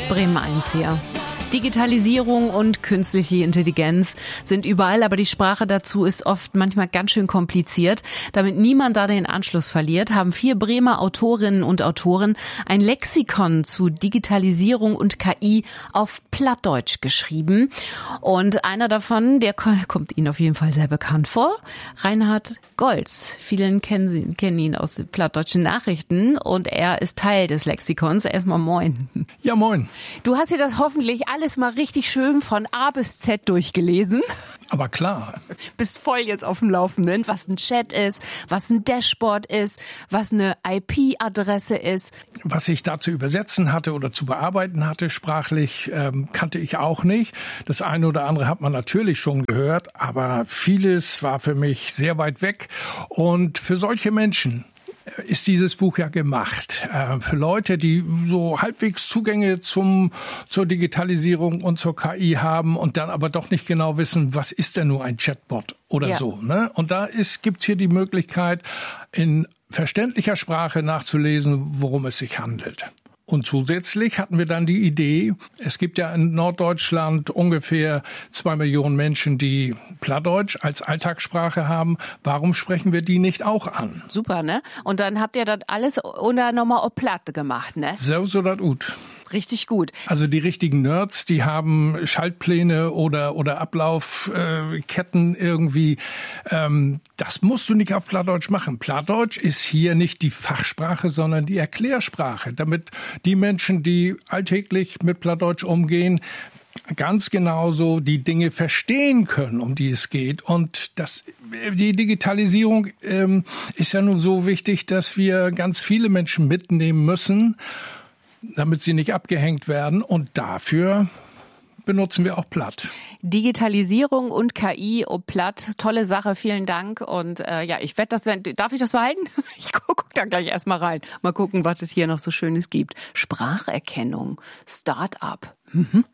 Bremen 1 hier. Digitalisierung und künstliche Intelligenz sind überall, aber die Sprache dazu ist oft manchmal ganz schön kompliziert. Damit niemand da den Anschluss verliert, haben 4 Bremer Autorinnen und Autoren ein Lexikon zu Digitalisierung und KI auf Plattdeutsch geschrieben. Und einer davon, der kommt Ihnen auf jeden Fall sehr bekannt vor, Reinhard Golz. Vielen kennen ihn aus den plattdeutschen Nachrichten und er ist Teil des Lexikons. Erstmal moin. Ja, moin. Du hast dir das hoffentlich alles mal richtig schön von A bis Z durchgelesen. Aber klar. Bist voll jetzt auf dem Laufenden, was ein Chat ist, was ein Dashboard ist, was eine IP-Adresse ist. Was ich da zu übersetzen hatte oder zu bearbeiten hatte, sprachlich, kannte ich auch nicht. Das eine oder andere hat man natürlich schon gehört, aber vieles war für mich sehr weit weg. Und für solche Menschen ist dieses Buch ja gemacht. Für Leute, die so halbwegs Zugänge zur Digitalisierung und zur KI haben und dann aber doch nicht genau wissen, was ist denn nur ein Chatbot oder so. Ne? Und da gibt's hier die Möglichkeit, in verständlicher Sprache nachzulesen, worum es sich handelt. Und zusätzlich hatten wir dann die Idee, es gibt ja in Norddeutschland ungefähr 2 Millionen Menschen, die Plattdeutsch als Alltagssprache haben. Warum sprechen wir die nicht auch an? Super, ne? Und dann habt ihr das alles unter nochmal auf Platte gemacht, ne? So dat ut. Richtig gut. Also die richtigen Nerds, die haben Schaltpläne oder Ablaufketten irgendwie. Das musst du nicht auf Plattdeutsch machen. Plattdeutsch ist hier nicht die Fachsprache, sondern die Erklärsprache, damit die Menschen, die alltäglich mit Plattdeutsch umgehen, ganz genauso die Dinge verstehen können, um die es geht. Und die Digitalisierung ist ja nun so wichtig, dass wir ganz viele Menschen mitnehmen müssen, damit sie nicht abgehängt werden. Und dafür benutzen wir auch Platt. Digitalisierung und KI und Platt, tolle Sache, vielen Dank. Und ich werde darf ich das behalten? Ich guck da gleich erstmal rein. Mal gucken, was es hier noch so Schönes gibt. Spracherkennung, Start-up.